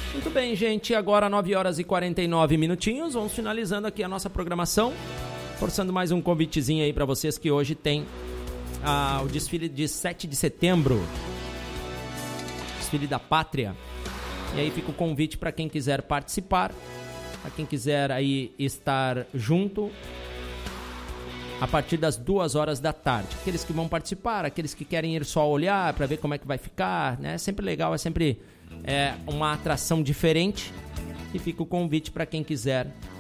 Muito bem, gente, agora 9 horas e 49 minutinhos, vamos finalizando aqui a nossa programação, forçando mais um convitezinho aí para vocês que hoje tem o desfile de 7 de setembro, desfile da Pátria, e aí fica o convite para quem quiser participar, para quem quiser aí estar junto, a partir das 2 horas da tarde. Aqueles que vão participar, aqueles que querem ir só olhar para ver como é que vai ficar, né? É sempre legal, é sempre uma atração diferente. E fica o convite para quem quiser